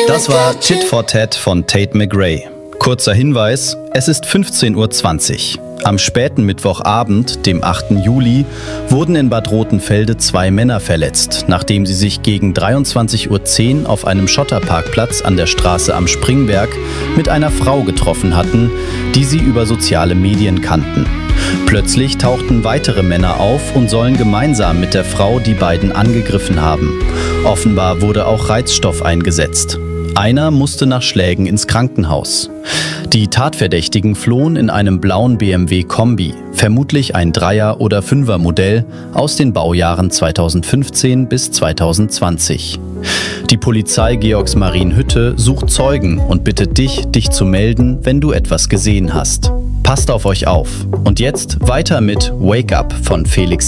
Das war Tit for Tat von Tate McRae. Kurzer Hinweis, es ist 15:20 Uhr. Am späten Mittwochabend, dem 8. Juli, wurden in Bad Rotenfelde 2 Männer verletzt, nachdem sie sich gegen 23:10 Uhr auf einem Schotterparkplatz an der Straße am Springberg mit einer Frau getroffen hatten, die sie über soziale Medien kannten. Plötzlich tauchten weitere Männer auf und sollen gemeinsam mit der Frau die beiden angegriffen haben. Offenbar wurde auch Reizstoff eingesetzt. Einer musste nach Schlägen ins Krankenhaus. Die Tatverdächtigen flohen in einem blauen BMW Kombi, vermutlich ein 3er- oder 5er-Modell aus den Baujahren 2015 bis 2020. Die Polizei Georgsmarienhütte sucht Zeugen und bittet dich zu melden, wenn du etwas gesehen hast. Passt auf euch auf. Und jetzt weiter mit Wake Up von Felix